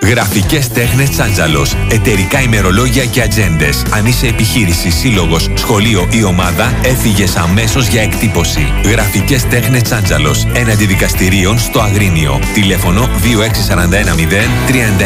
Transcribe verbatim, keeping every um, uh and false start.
Γραφικές τέχνες Τσάντζαλος. Εταιρικά ημερολόγια και ατζέντες. Αν είσαι επιχείρηση, σύλλογος, σχολείο ή ομάδα, έφυγες αμέσως για εκτύπωση. Γραφικές τέχνες Τσάντζαλος. Έναντι δικαστηρίων στο Αγρίνιο. Τηλέφωνο δύο έξι τέσσερα ένα μηδέν τρία